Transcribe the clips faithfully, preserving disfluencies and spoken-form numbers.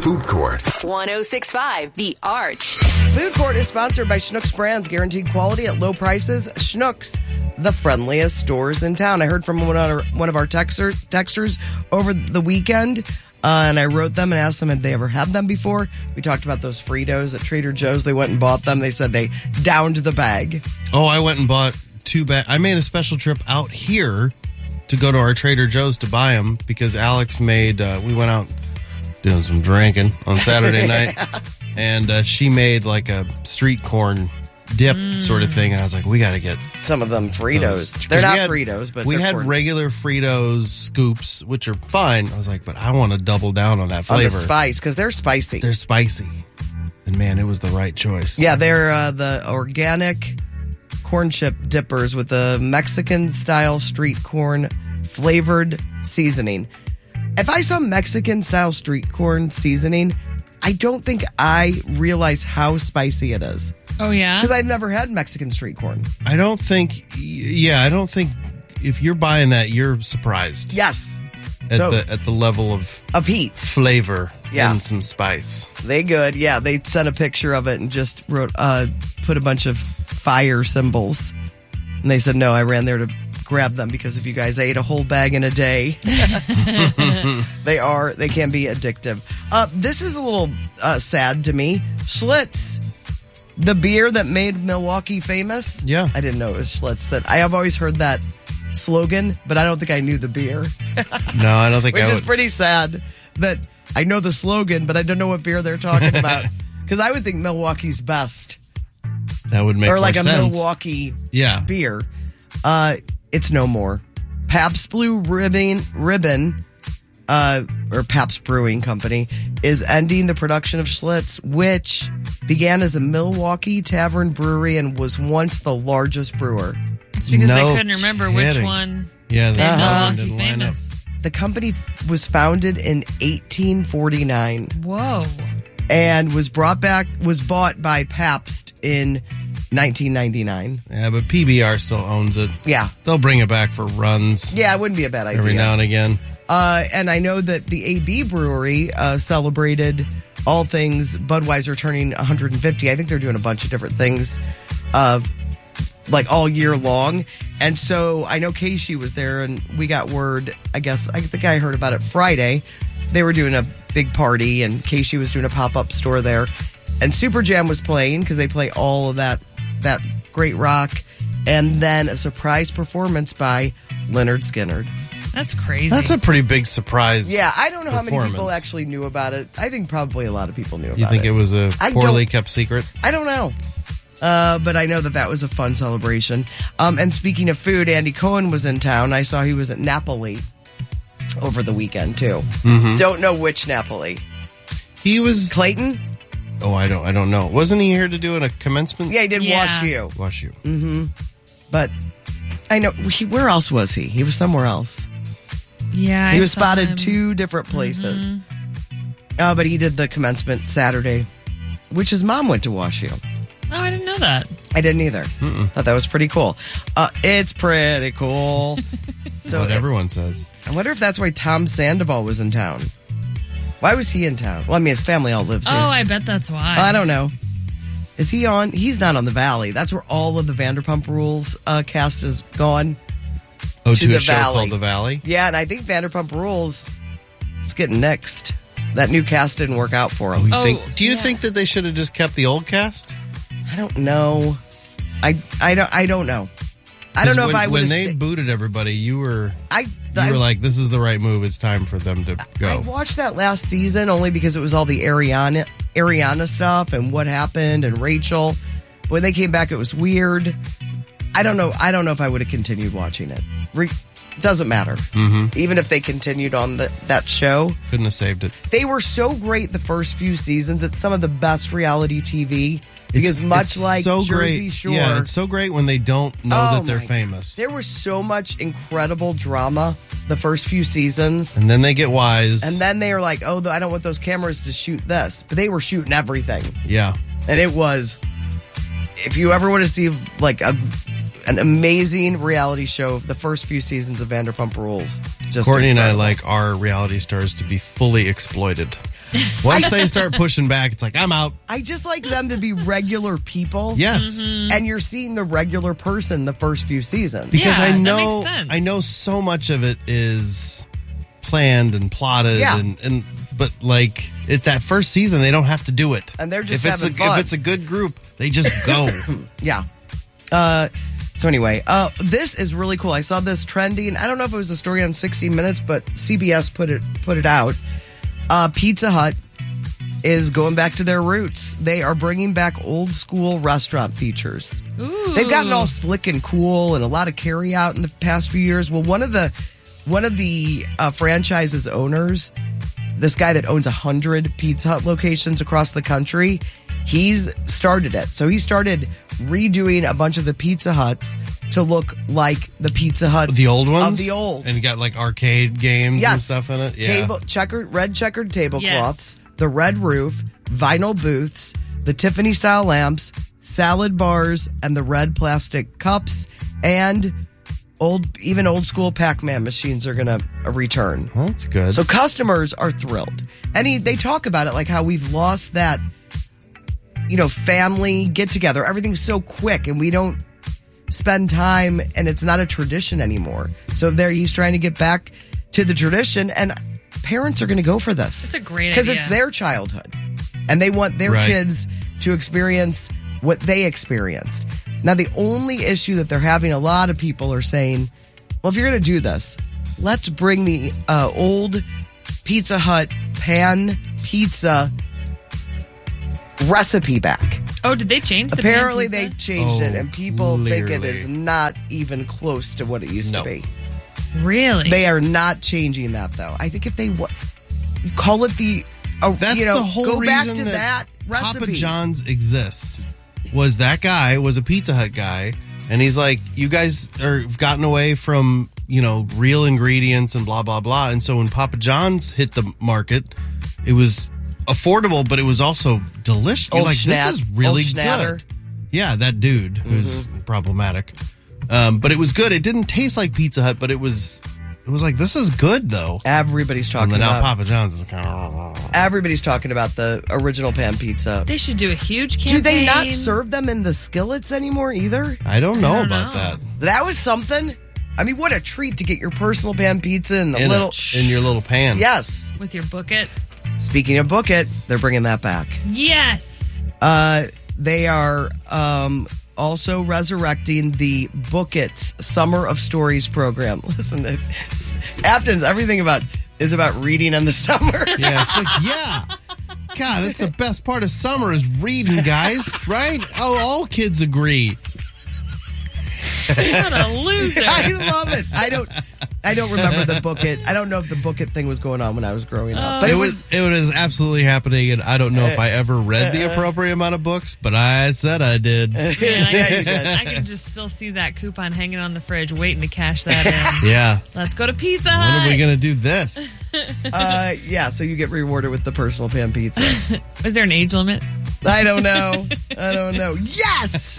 Food Court. one oh six point five The Arch. Food Court is sponsored by Schnucks Brands, guaranteed quality at low prices. Schnucks, the friendliest stores in town. I heard from one of our, one of our texter, texters over the weekend, uh, and I wrote them and asked them, had they ever had them before? We talked about those Fritos at Trader Joe's. They went and bought them. They said they downed the bag. Oh, I went and bought two bags. I made a special trip out here to go to our Trader Joe's to buy them because Alex made, uh, we went out doing some drinking on Saturday night, and uh, she made like a street corn dip mm. sort of thing, and I was like, we got to get some of them Fritos. Those. They're not had, Fritos, but we they're had corn. regular Fritos scoops, which are fine. I was like, but I want to double down on that flavor. On the spice, because they're spicy. They're spicy. And man, it was the right choice. Yeah, they're uh, the organic corn chip dippers with the Mexican-style street corn flavored seasoning. If I saw Mexican-style street corn seasoning, I don't think I realize how spicy it is. Oh, yeah? Because I've never had Mexican street corn. I don't think, yeah, I don't think if you're buying that, you're surprised. Yes. At, so, the, at the level of... Of heat. Flavor yeah. and some spice. They good. Yeah, they sent a picture of it and just wrote, uh, put a bunch of fire symbols. And they said, no, I ran there to grab them because if you guys ate a whole bag in a day, they are, they can be addictive. Uh, this is a little uh, sad to me. Schlitz, the beer that made Milwaukee famous. Yeah. I didn't know it was Schlitz. That I have always heard that slogan, but I don't think I knew the beer. No, I don't think Which I would. is pretty sad that I know the slogan, but I don't know what beer they're talking about. Because I would think Milwaukee's best. That would make Or like more a sense. Milwaukee yeah. beer. Uh, it's no more. Pabst Blue Ribbon, Ribbon uh, or Pabst Brewing Company, is ending the production of Schlitz, which began as a Milwaukee tavern brewery and was once the largest brewer. It's because no they couldn't remember kidding. which one yeah, made uh-huh. Milwaukee famous. The company was founded in eighteen forty-nine. Whoa. And was brought back, was bought by Pabst in nineteen ninety-nine. Yeah, but P B R still owns it. Yeah. They'll bring it back for runs. Yeah, it wouldn't be a bad idea. Every now and again. Uh, and I know that the A B Brewery uh, celebrated all things Budweiser turning one hundred fifty. I think they're doing a bunch of different things of like all year long. And so I know Casey was there and we got word, I guess, I think I heard about it Friday. They were doing a big party and Casey was doing a pop-up store there. And Super Jam was playing because they play all of that, that great rock. And then a surprise performance by Lynyrd Skynyrd. That's crazy. That's a pretty big surprise. Yeah, I don't know how many people actually knew about it. I think probably a lot of people knew about it. You think it, it was a I poorly kept secret? I don't know. Uh, but I know that that was a fun celebration. Um, and speaking of food, Andy Cohen was in town. I saw he was at Napoli over the weekend, too. Mm-hmm. Don't know which Napoli. He was... Clayton? Oh, I don't I don't know. Wasn't he here to do a commencement? Yeah, he did yeah. Wash U. Wash U. Mm-hmm. But I know, he, where else was he? He was somewhere else. Yeah, He I was saw spotted him. two different places. Mm-hmm. Uh, but he did the commencement Saturday, which his mom went to Wash U. Oh, I didn't know that. I didn't either. Mm-mm. Thought that was pretty cool. Uh, it's pretty cool. So what everyone says. I wonder if that's why Tom Sandoval was in town. Why was he in town? Well, I mean, his family all lives here. Oh, I bet that's why. I don't know. Is he on? He's not on the Valley. That's where all of the Vanderpump Rules uh, cast is gone. Oh, to, to the a show Valley. called The Valley? Yeah, and I think Vanderpump Rules is getting nixed. That new cast didn't work out for him. Oh, you Oh, think, do you yeah. think that they should have just kept the old cast? I don't know. I, I don't I don't know. I don't know when, if I would when have they sta- booted everybody, you were I, you I were like, this is the right move. It's time for them to go. I watched that last season only because it was all the Ariana Ariana stuff and what happened and Rachel. But when they came back, it was weird. I don't know. I don't know if I would have continued watching it. Re- doesn't matter. Mm-hmm. Even if they continued on the, that show, Couldn't have saved it. they were so great the first few seasons. It's some of the best reality T V because It's- much it's like so Jersey great. Shore, Yeah, it's so great when they don't know Oh that they're my famous. there was so much incredible drama the first few seasons. And then they get wise. And then they were like, oh, I don't want those cameras to shoot this. But they were shooting everything. yeah. And it was, if you ever want to see like a, an amazing reality show. The first few seasons of Vanderpump Rules. Just Courtney and I incredible. like our reality stars to be fully exploited. Once they start pushing back, it's like, I'm out. I just like them to be regular people. Yes. And you're seeing the regular person the first few seasons. Because Yeah, I that know makes sense. I know so much of it is planned and plotted Yeah. and, and but like at that first season they don't have to do it. And they're just if it's having a, fun. If it's a good group, they just go. Yeah. Uh, so anyway, uh, this is really cool. I saw this trending. I don't know if it was a story on sixty minutes, but C B S put it put it out. Uh, Pizza Hut is going back to their roots. They are bringing back old school restaurant features. Ooh. They've gotten all slick and cool and a lot of carry out in the past few years. Well, one of the one of the uh, franchise's owners, this guy that owns a hundred Pizza Hut locations across the country, he's started it. So he started redoing a bunch of the Pizza Huts to look like the Pizza Huts The old ones? of the old. And you got like arcade games and Yes. stuff in it. Yeah. Table checkered red checkered tablecloths, Yes. the red roof, vinyl booths, the Tiffany style lamps, salad bars, and the red plastic cups, and old even old school Pac-Man machines are gonna return. Well, that's good. So customers are thrilled. And he, they talk about it like how we've lost that, you know, family get together. Everything's so quick and we don't spend time and it's not a tradition anymore. So there he's trying to get back to the tradition and parents are going to go for this. That's a great Because idea. it's their childhood and they want their Right. kids to experience what they experienced. Now, the only issue that they're having, a lot of people are saying, well, if you're going to do this, let's bring the uh, old Pizza Hut pan pizza recipe back. Oh, did they change the Apparently, pan they pizza? changed it, Oh, and people think it clearly. is not even close to what it used No. to be. Really? They are not changing that, though. I think if they wa- call it the, uh, That's you know, the whole go back reason to that, recipe. Papa John's exists. Was that guy was a Pizza Hut guy, and he's like, you guys are have gotten away from you know real ingredients and blah blah blah. And so when Papa John's hit the market, it was affordable, but it was also delicious. You're Old like, Schnatt- this is really Old Schnatter. good. Yeah, that dude who's problematic. Um, but it was good. It didn't taste like Pizza Hut, but it was. It was like, this is good though. Everybody's And talking then now about. Papa John's is kind of. Everybody's talking about the original pan pizza. They should do a huge campaign. Do they not serve them in the skillets anymore either? I don't know I don't about know. that. That was something. I mean, what a treat to get your personal pan pizza in the In, little. a, in your little pan. Yes. with your book it? Speaking of Book It, they're bringing that back. Yes. Uh, they are um, also resurrecting the Book It's Summer of Stories program. Listen, it's, Afton's everything about is about reading in the summer. Yeah, it's like, yeah. God, that's the best part of summer is reading, guys, right? Oh, all kids agree. What a loser. I love it. I don't. I don't remember the Book It. I don't know if the Book It thing was going on when I was growing up, but It it was was. it was absolutely happening, and I don't know if I ever read the appropriate amount of books, but I said I did. Man, I, can, I can just still see that coupon hanging on the fridge waiting to cash that in. Yeah. Let's go to Pizza When Hut. are we gonna do this? Uh, yeah, so you get rewarded with the personal pan pizza. Is there an age limit? I don't know. I don't know. Yes!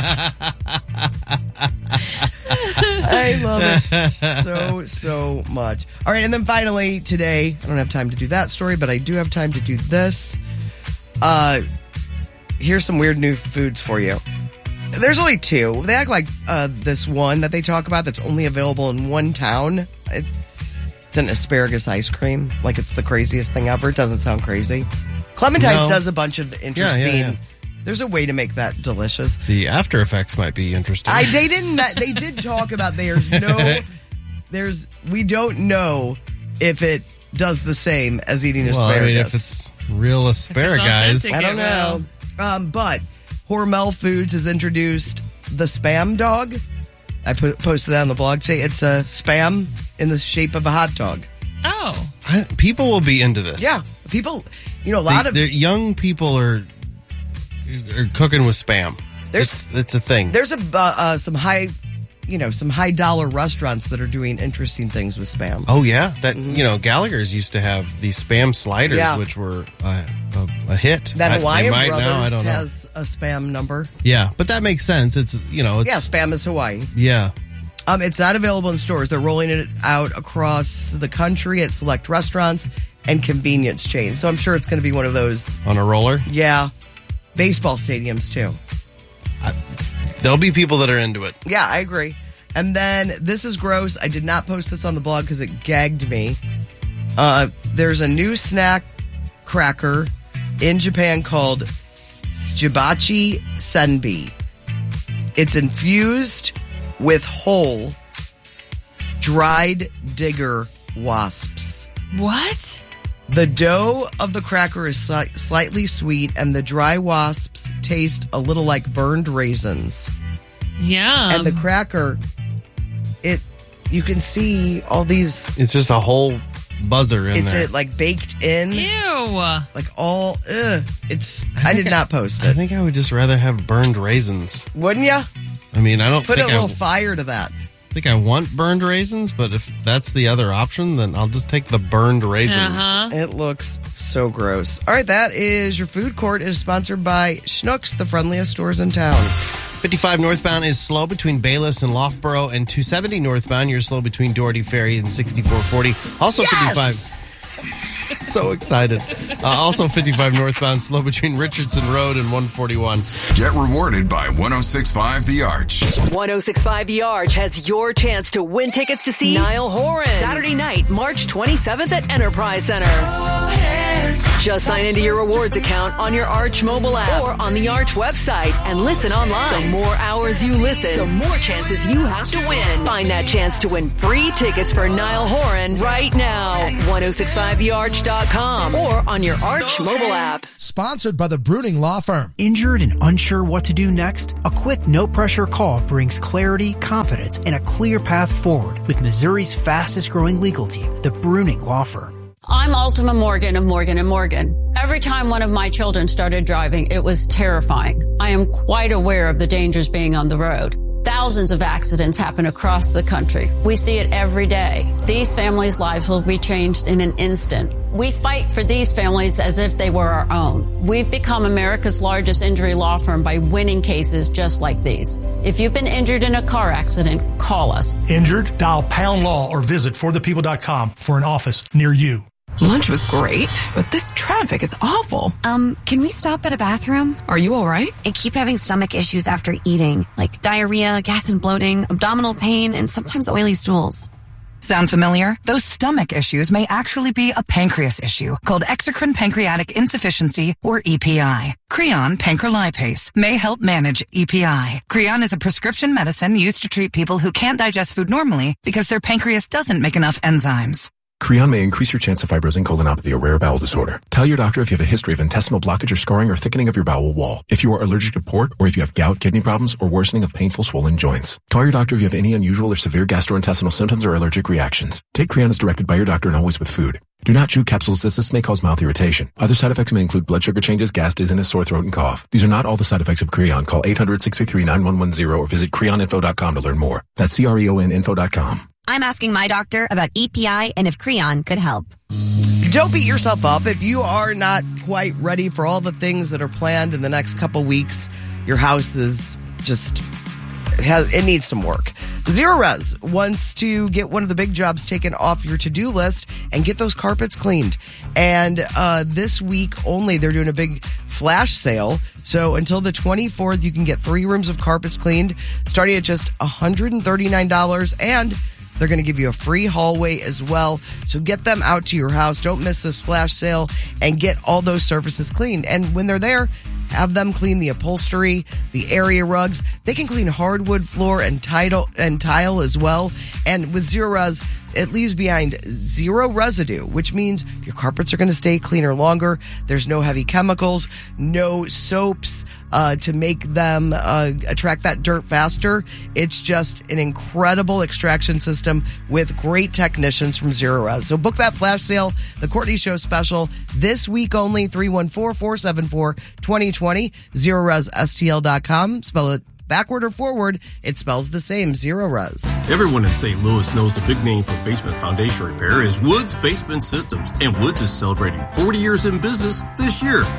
I love it so, so much. All right, and then finally today, I don't have time to do that story, but I do have time to do this. Uh, here's some weird new foods for you. There's only two. They act like uh, this one that they talk about that's only available in one town. It, it's an asparagus ice cream. Like it's the craziest thing ever. It doesn't sound crazy. Clementine's No. does a bunch of interesting. yeah. There's a way to make that delicious. The after effects might be interesting. I they didn't. They did talk about there's no. There's we don't know if it does the same as eating well, I asparagus. mean, if it's real asparagus, authentic. I don't it know. Um, but Hormel Foods has introduced the Spam Dog. I put, posted that on the blog today. It's a Spam in the shape of a hot dog. Oh. I, people will be into this. Yeah, people. You know, a lot the, of the young people are are cooking with Spam. There's- it's, it's a thing. there's a uh, uh, some high, you know, some high dollar restaurants that are doing interesting things with Spam. Oh yeah, that you know Gallagher's used to have these Spam sliders, Yeah. which were uh, a a hit. That I- Hawaiian they might now, I Brothers don't know. has a spam number. Yeah, but that makes sense. It's, you know, it's. Yeah, spam is Hawaii. Yeah. Um, it's not available in stores. They're rolling it out across the country at select restaurants and convenience chains. So I'm sure it's going to be one of those. On a roller? Yeah. Baseball stadiums, too. There'll be people that are into it. Yeah, I agree. And then this is gross. I did not post this on the blog because it gagged me. Uh, there's a new snack cracker in Japan called Jibachi Senbi. It's infused with whole dried digger wasps. What? The dough of the cracker is sli- slightly sweet, and the dry wasps taste a little like burned raisins. Yeah. And the cracker, it you can see all these. It's just a whole buzzer in It's there. it like baked in, Ew. like all. Ugh. It's. I, I did think not post I it. think I would just rather have burned raisins. Wouldn't you? I mean, I don't Put a think I, little fire to that. think I want burned raisins, but if that's the other option, then I'll just take the burned raisins. Uh-huh. It looks so gross. All right, that is your food court. It is sponsored by Schnucks, the friendliest stores in town. fifty-five northbound is slow between Bayless and Loughborough, and two seventy northbound, you're slow between Doherty Ferry and sixty-four forty. Also Yes! fifty-five. So excited. Uh, also fifty-five northbound, slow between Richardson Road and one forty-one. Get rewarded by one oh six point five The Arch. one oh six point five The Arch has your chance to win tickets to see Niall Horan Saturday night, March twenty-seventh at Enterprise Center. Just sign into your rewards account on your Arch mobile app or on the Arch website and listen online. The more hours you listen, the more chances you have to win. Find that chance to win free tickets for Niall Horan right now at one oh six point five the arch dot com or on your Arch mobile app. Sponsored by the Bruning Law Firm. Injured and unsure what to do next? A quick, no-pressure call brings clarity, confidence, and a clear path forward with Missouri's fastest-growing legal team, the Bruning Law Firm. I'm Ultima Morgan of Morgan and Morgan. Every time one of my children started driving, it was terrifying. I am quite aware of the dangers being on the road. Thousands of accidents happen across the country. We see it every day. These families' lives will be changed in an instant. We fight for these families as if they were our own. We've become America's largest injury law firm by winning cases just like these. If you've been injured in a car accident, call us. Injured? Dial Pound Law or visit for the people dot com for an office near you. Lunch was great, but this traffic is awful. Um, can we stop at a bathroom? Are you all right? I keep having stomach issues after eating, like diarrhea, gas and bloating, abdominal pain, and sometimes oily stools. Sound familiar? Those stomach issues may actually be a pancreas issue called exocrine pancreatic insufficiency, or E P I. Creon pancrelipase may help manage E P I. Creon is a prescription medicine used to treat people who can't digest food normally because their pancreas doesn't make enough enzymes. Creon may increase your chance of fibrosing colonopathy, a rare bowel disorder. Tell your doctor if you have a history of intestinal blockage or scarring or thickening of your bowel wall. If you are allergic to pork, or if you have gout, kidney problems, or worsening of painful swollen joints. Call your doctor if you have any unusual or severe gastrointestinal symptoms or allergic reactions. Take Creon as directed by your doctor and always with food. Do not chew capsules as this may cause mouth irritation. Other side effects may include blood sugar changes, gas, dizziness, sore throat, and cough. These are not all the side effects of Creon. Call eight hundred, six three three, nine one one zero or visit creon info dot com to learn more. That's C R E O N info dot com. I'm asking my doctor about E P I and if Creon could help. Don't beat yourself up if you are not quite ready for all the things that are planned in the next couple weeks. Your house is just, it, has, it needs some work. Zero Res wants to get one of the big jobs taken off your to-do list and get those carpets cleaned. And uh, this week only, they're doing a big flash sale. So until the twenty-fourth, you can get three rooms of carpets cleaned, starting at just one hundred thirty-nine dollars, and they're going to give you a free hallway as well. So get them out to your house. Don't miss this flash sale and get all those surfaces cleaned. And when they're there, have them clean the upholstery, the area rugs. They can clean hardwood floor and tile, and tile as well. And with Zero Res, it leaves behind zero residue, which means your carpets are going to stay cleaner longer. There's no heavy chemicals, no soaps uh, to make them uh, attract that dirt faster. It's just an incredible extraction system with great technicians from Zero Res. So book that flash sale, the Courtney Show special, this week only, three one four, four seven four, two zero two zero, zero res s t l dot com. Spell it backward or forward, it spells the same, Zero Res. Everyone in Saint Louis knows the big name for basement foundation repair is Woods Basement Systems, and Woods is celebrating forty years in business this year.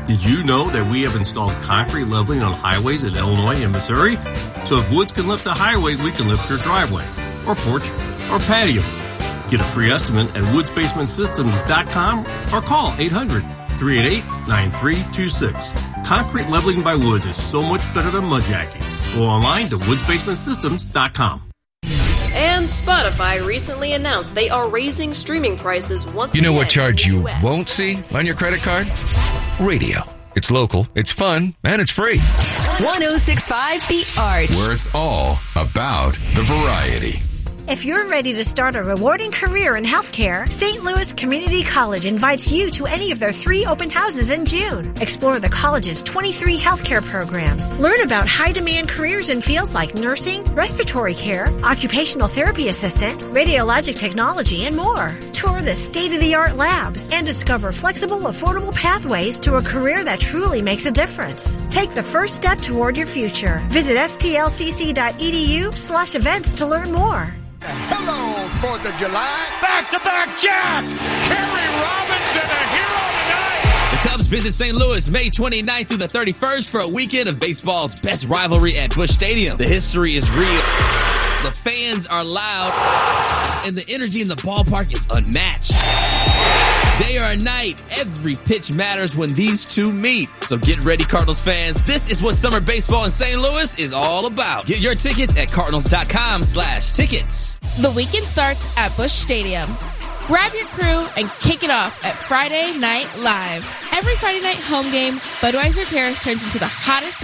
Did you know that we have installed concrete leveling on highways in Illinois and Missouri? So if Woods can lift a highway, we can lift your driveway, or porch, or patio. Get a free estimate at woods basement systems dot com or call eight hundred, three eight eight, nine three two six. Concrete leveling by Woods is so much better than mudjacking. Go online to woods basement systems dot com. And Spotify recently announced they are raising streaming prices once You know again what charge in the you U S. won't see on your credit card? Radio. It's local, it's fun, and it's free. one oh six point five The Arch. Where it's all about the variety. If you're ready to start a rewarding career in healthcare, Saint Louis Community College invites you to any of their three open houses in June. Explore the college's twenty-three healthcare programs. Learn about high-demand careers in fields like nursing, respiratory care, occupational therapy assistant, radiologic technology, and more. Tour the state-of-the-art labs and discover flexible, affordable pathways to a career that truly makes a difference. Take the first step toward your future. Visit S T L C C dot E D U slash events to learn more. Hello, fourth of July. Back-to-back Jack. Kerry Robinson, a hero tonight. The Cubs visit Saint Louis May twenty-ninth through the thirty-first for a weekend of baseball's best rivalry at Busch Stadium. The history is real. The fans are loud, and the energy in the ballpark is unmatched. Day or night, every pitch matters when these two meet. So get ready, Cardinals fans. This is what summer baseball in Saint Louis is all about. Get your tickets at cardinals.com slash tickets. The weekend starts at Busch Stadium. Grab your crew and kick it off at Friday Night Live. Every Friday night home game, Budweiser Terrace turns into the hottest